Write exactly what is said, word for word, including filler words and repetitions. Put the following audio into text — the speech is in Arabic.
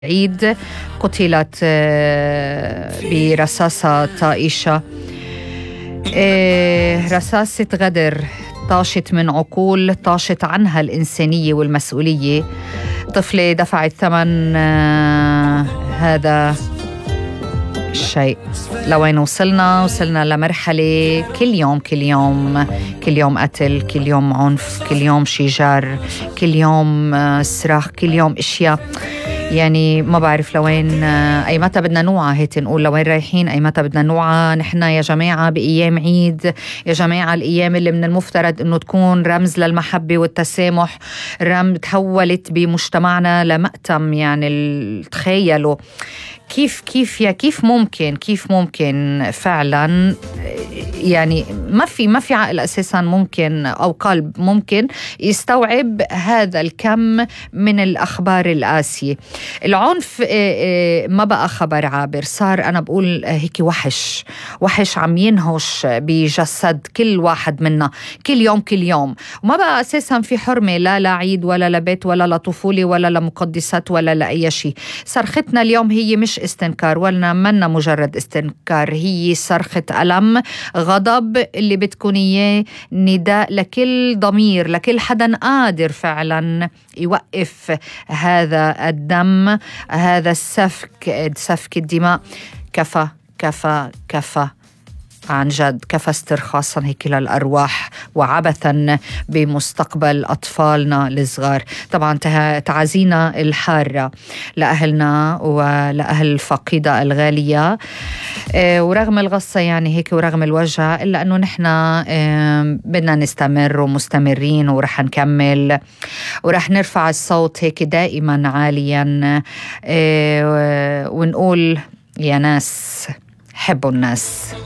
عيد قتلت برصاصة طائشة، رصاصة غدر طاشت من عقول طاشت عنها الإنسانية والمسؤولية. طفلة دفعت ثمن هذا الشيء. لوين وصلنا؟ وصلنا لمرحلة كل يوم كل يوم كل يوم قتل، كل يوم عنف، كل يوم شجار، كل يوم صراخ، كل يوم اشياء. يعني ما بعرف لوين، أي متى بدنا نوعى، هيك نقول لوين رايحين، أي متى بدنا نوعى. نحن يا جماعة بأيام عيد، يا جماعة الأيام اللي من المفترض أنه تكون رمز للمحبة والتسامح، رم تحولت بمجتمعنا لمأتم. يعني تخيلوا كيف كيف يا كيف ممكن كيف ممكن فعلا، يعني ما في ما في عقل أساسا ممكن أو قلب ممكن يستوعب هذا الكم من الأخبار القاسية. العنف ما بقى خبر عابر، صار أنا بقول هيك وحش وحش عم ينهش بجسد كل واحد منا كل يوم كل يوم. وما بقى أساسا في حرمة لا لعيد ولا لبيت ولا لطفولة ولا لمقدسات ولا لأي شيء. صرختنا اليوم هي مش استنكار ولا منا مجرد استنكار، هي صرخة ألم، غضب، اللي بتكون إياه نداء لكل ضمير، لكل حدا قادر فعلا يوقف هذا الدم، هذا السفك سفك الدماء. كفى كفى كفى عن جد، كفى استرخاصا هيك للأرواح وعبثا بمستقبل أطفالنا الصغار. طبعا تعزينا الحارة لأهلنا ولأهل الفقيدة الغالية، اه ورغم الغصة يعني هيك ورغم الوجع، إلا أنه نحن اه بدنا نستمر ومستمرين ورح نكمل ورح نرفع الصوت هيك دائما عاليا، اه ونقول يا ناس حبوا الناس.